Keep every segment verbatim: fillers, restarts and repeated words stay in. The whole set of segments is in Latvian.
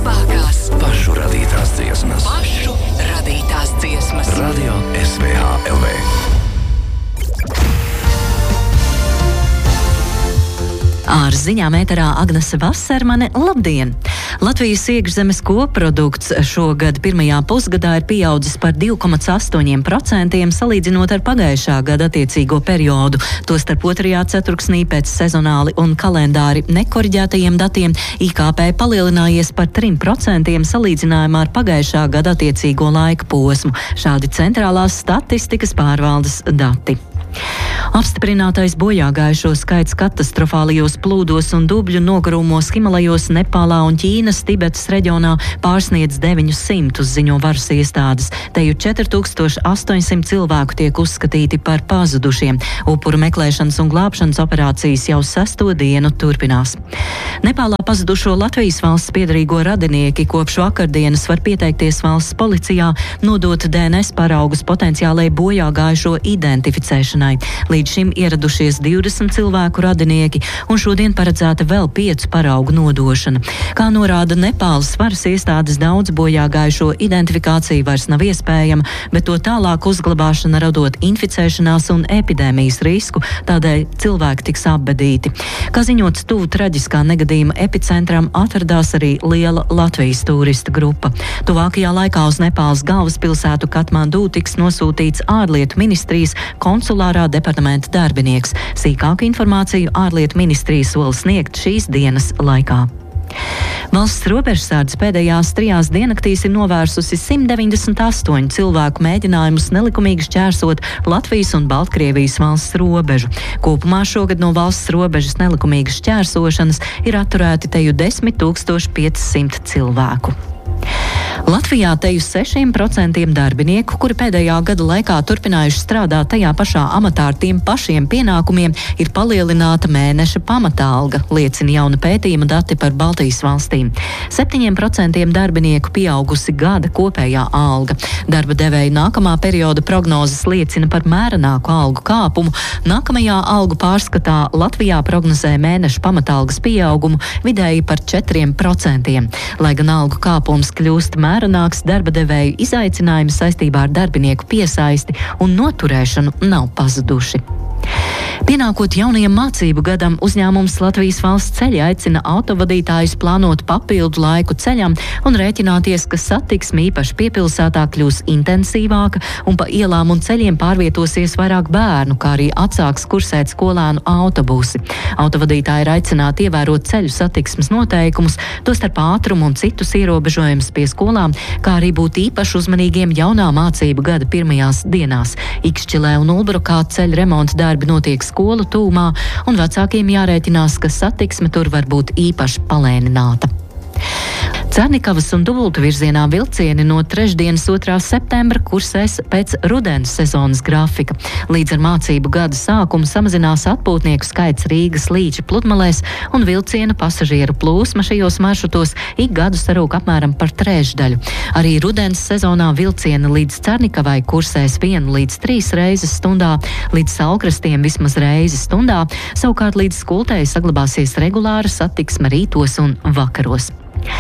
Labākās pašu radītās dziesmas. Pašu radītās dziesmas. Radio S V H L V. Ar ziņām ēterā Agnese Vasermane. Labdien! Latvijas iekšzemes koprodukts šogad pirmajā pusgadā ir pieaudzis par divi komats astoņi procenti salīdzinot ar pagājušā gada attiecīgo periodu. Tostarp otrajā ceturksnī pēc sezonāli un kalendāri nekoriģētajiem datiem I K P palielinājies par trim procentiem salīdzinājumā ar pagājušā gada attiecīgo laika posmu. Šādi centrālās statistikas pārvaldes dati. Apstiprinātais bojāgājušo skaits katastrofālajos plūdos un dubļu nogrūmos Himalajos, Nepālā un Ķīnas Tibetas reģionā pārsniedz deviņus simtus, ziņo varas iestādes. Teju četri tūkstoši astoņsimt cilvēku tiek uzskatīti par pazudušiem. Upuru meklēšanas un glābšanas operācijas jau sesto dienu turpinās. Nepālā pazudušo Latvijas valsts piedarīgo radinieki kopš vakardienas var pieteikties valsts policijā, nodot D N S paraugus potenciālai bojāgājušo identificēšanai. Līdz šim ieradušies divdesmit cilvēku radinieki, un šodien paredzēta vēl piecu paraugu nodošana. Kā norāda Nepāles varas iestādes, daudz bojāgājušo identifikācija vairs nav iespējama, bet to tālāk uzglabāšana radot inficēšanās un epidēmijas risku, tādēļ cilvēki tiks apbedīti. Kā ziņots, tuvu traģiskā negadījuma epicentram atradās arī liela Latvijas turistu grupa. Tuvākajā laikā uz Nepāles galvaspilsētu Katmandu tiks nosūtīts ārlietu ministrijas konsulārā departamenta darbinieks. Sīkāku informāciju ārlietu ministrija sola sniegt šīs dienas laikā. Valsts robežsardze pēdējās trijās diennaktīs ir novērsusi simt deviņdesmit astoņu cilvēku mēģinājumus nelikumīgi šķērsot Latvijas un Baltkrievijas valsts robežu. Kopumā šogad no valsts robežas nelikumīgas šķērsošanas ir atturēti teju desmit tūkstoši piecsimt cilvēku. Latvijā teju sešiem procentiem darbinieku, kuri pēdējā gada laikā turpinājuši strādāt tajā pašā amatā ar tiem pašiem pienākumiem, ir palielināta mēneša pamatalga, liecina jauna pētījuma dati par Baltijas valstīm. septiņiem procentiem darbinieku pieaugusi gada kopējā alga. Darba devēja nākamā perioda prognozes liecina par mērenāku algu kāpumu. Nākamajā algu pārskatā Latvijā prognozē mēneša pamatalgas pieaugumu vidēji par četriem procentiem. Lai gan algu kāpums kļūst mērenāks, darba devēju izaicinājumi saistībā ar darbinieku piesaisti un noturēšanu nav pazuduši. Pienākot jaunajam mācību gadam, uzņēmums Latvijas valsts ceļi aicina autovadītājus plānot papildu laiku ceļam un rēķināties, ka satiksme īpaši piepilsētā kļūs intensīvāka un pa ielām un ceļiem pārvietosies vairāk bērnu, kā arī atsāks kursēt skolēnu autobusi. Autovadītāji ir aicināti ievērot ceļu satiksmes noteikumus, tostarp ātrumu un citus ierobežojumus pie skolām, kā arī būt īpaši uzmanīgiem jaunā mācību gada pirmajās dienās. Ikšķilē un Ulbrukā ceļu remonta darbi notiek skolu tūmā, un vecākiem jārēķinās, ka satiksme tur var būt īpaši palēnināta. Cernikavas un Dubultu virzienā vilcieni no trešdienas otrā septembra kursēs pēc rudens sezonas grafika. Līdz ar mācību gada sākumu samazinās atpūtnieku skaits Rīgas Līča pludmalēs, un vilcienu pasažieru plūsma šajos maršrutos ik gadu sarūk apmēram par trešdaļu. Arī rudens sezonā vilcieni līdz Cernikavai kursēs vienu līdz trīs reizes stundā, līdz Salkrastiem vismaz reizi stundā, savukārt līdz Skultei saglabāsies regulāra satiksme rītos un vakaros.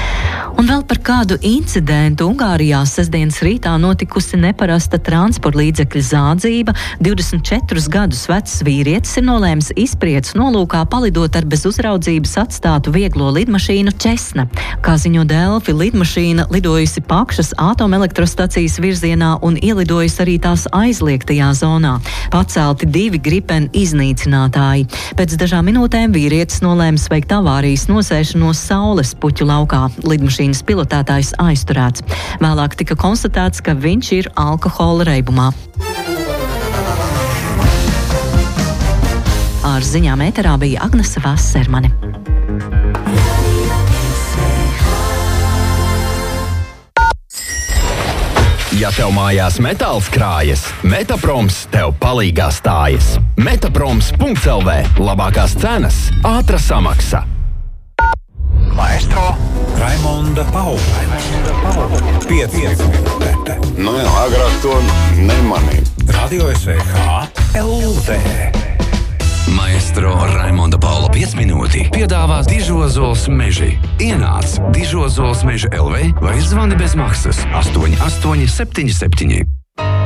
Un vēl par kādu incidentu. Ungārijā sestdienas rītā notikusi neparasta transporta līdzekļa zādzība. divdesmit četrus gadus vecs vīrietis ir nolēmis izpriecas nolūkā palidot ar bez uzraudzības atstātu vieglo lidmašīnu Česna. Kā ziņo Delfi, lidmašīna lidojusi Pakšas atomelektrostacijas virzienā un ielidojusi arī tās aizliegtajā zonā. Pacelti divi Gripen iznīcinātāji. Pēc dažām minūtēm vīrietis nolēmis veikt avārijas nosēšanos saules puķu laukā. Lidmašīnas pilotētājs aizturēts. Vēlāk tika konstatēts, ka viņš ir alkohola reibumā. Ar ziņām ēterā bija Agnese Vasermane. Ja tev mājās metāls krājas, Metaproms tev palīgā stājas. Metaproms punkts L V. Labākās cenas, ātra samaksa. Maestro Raimonda Paula. piecdesmit minūtē. Nu jā, agrāk to nemanīju. Radio S V H L V. Maestro Raimonda Paula piecminūti. piedāvā Dižozols meži. Ienāc Dižozols meža L V vai zvani bez maksas astoņi astoņi septiņi septiņi.